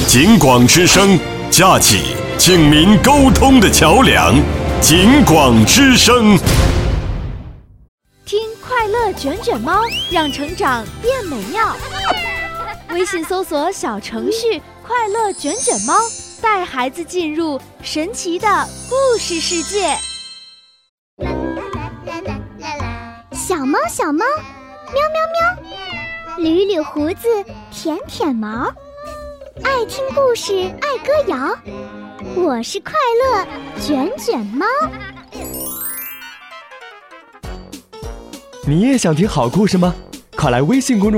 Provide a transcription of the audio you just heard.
警广之声，架起警民沟通的桥梁。警广之声， 听快乐卷卷猫，让成长变美妙。微信搜索小程序“快乐卷卷猫”，带孩子进入神奇的故事世界。 小猫小猫，喵喵喵，捋捋胡子，舔舔毛，爱听故事，爱歌谣。我是快乐卷卷猫。 你也想听好故事吗？快来微信公众